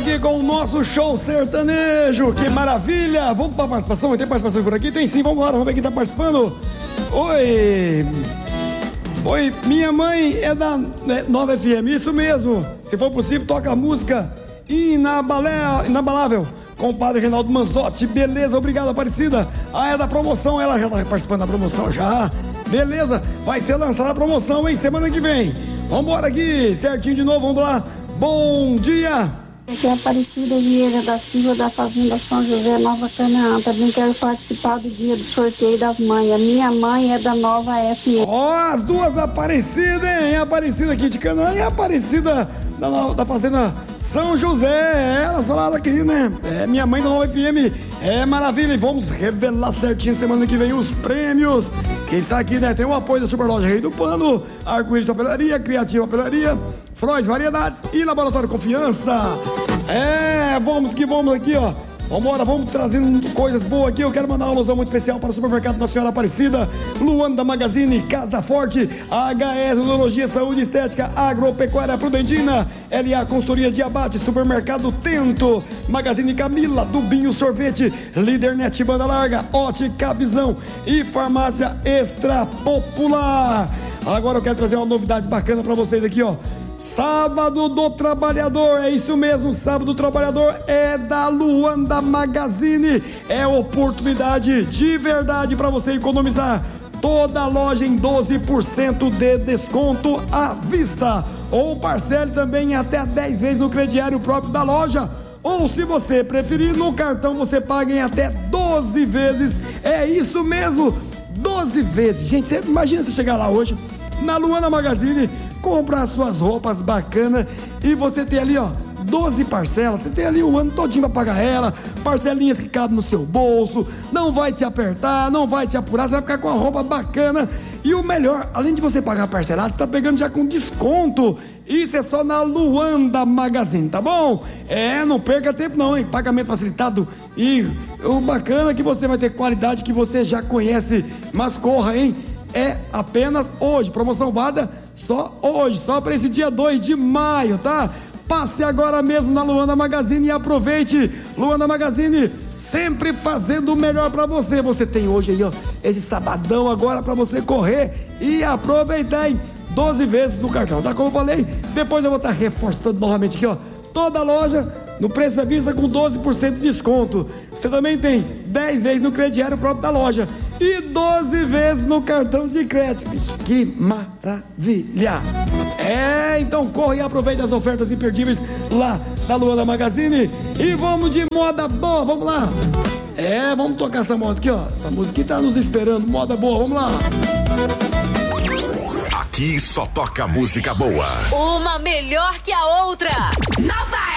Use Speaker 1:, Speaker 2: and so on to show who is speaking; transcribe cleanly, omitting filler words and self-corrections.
Speaker 1: aqui com o nosso show sertanejo. Que maravilha! Vamos para a participação? Tem participação por aqui? Tem sim, vamos embora, vamos ver quem tá participando. Oi, minha mãe é da Nova FM, isso mesmo. Se for possível, toca a música Inabalável com o padre Reinaldo Manzotti. Beleza, obrigado, Aparecida. Ah, é da promoção, ela já tá participando da promoção já. Beleza, vai ser lançada a promoção, hein, semana que vem. Vambora aqui, certinho de novo, vamos lá. Bom dia.
Speaker 2: Aqui é Aparecida Vieira da Silva, da Fazenda São José, Nova Canaã. Também quero participar do dia do sorteio das mães. A minha mãe é da Nova FM.
Speaker 1: Ó, as duas Aparecidas, hein? Aparecida aqui de Canaã e a Aparecida da Fazenda São José. Elas falaram aqui, né? É minha mãe da Nova FM. É maravilha. E vamos revelar certinho semana que vem os prêmios. Quem está aqui, né? Tem o apoio da Superloja Rei do Pano, Arco-Íris Papelaria, Criativa Papelaria, Freud Variedades e Laboratório Confiança. É, vamos que vamos aqui, ó. Vambora, vamos trazendo coisas boas aqui. Eu quero mandar uma alusão muito especial para o Supermercado Nossa Senhora Aparecida, Luana da Magazine, Casa Forte, HS Odontologia, Saúde Estética, Agropecuária Prudentina, LA Consultoria de Abate, Supermercado Tento, Magazine Camila, Dubinho Sorvete, Líder Net Banda Larga, Ótica Visão e Farmácia Extra Popular. Agora eu quero trazer uma novidade bacana para vocês aqui, ó. Sábado do Trabalhador, é isso mesmo, Sábado do Trabalhador é da Luanda Magazine, é oportunidade de verdade para você economizar. Toda loja em 12% de desconto à vista, ou parcele também até 10 vezes no crediário próprio da loja, ou se você preferir, no cartão você paga em até 12 vezes, é isso mesmo, 12 vezes. Gente, você imagina você chegar lá hoje, na Luana Magazine, comprar suas roupas bacanas e você ter ali, ó, 12 parcelas, você tem ali o ano todinho pra pagar ela, parcelinhas que cabem no seu bolso, não vai te apertar, não vai te apurar, você vai ficar com a roupa bacana. E o melhor, além de você pagar parcelado, você tá pegando já com desconto. Isso é só na Luanda Magazine, tá bom? É, não perca tempo não, hein? Pagamento facilitado e o bacana é que você vai ter qualidade que você já conhece, mas corra, hein? É apenas hoje, promoção válida só hoje, só para esse dia 2 de maio, tá? Passe agora mesmo na Luanda Magazine e aproveite. Luanda Magazine, sempre fazendo o melhor para você. Você tem hoje aí, ó, esse sabadão agora para você correr e aproveitar, hein? 12 vezes no cartão, tá? Como eu falei, depois eu vou estar reforçando novamente aqui, ó, toda loja no preço à vista com 12% de desconto. Você também tem 10 vezes no crediário próprio da loja e 12 vezes no cartão de crédito. Que maravilha! É, então corre e aproveita as ofertas imperdíveis lá da Luana Magazine e vamos de moda boa, vamos lá! É, vamos tocar essa moda aqui, ó. Essa música tá nos esperando, moda boa, vamos lá!
Speaker 3: Aqui só toca música boa.
Speaker 4: Uma melhor que a outra.
Speaker 5: Nova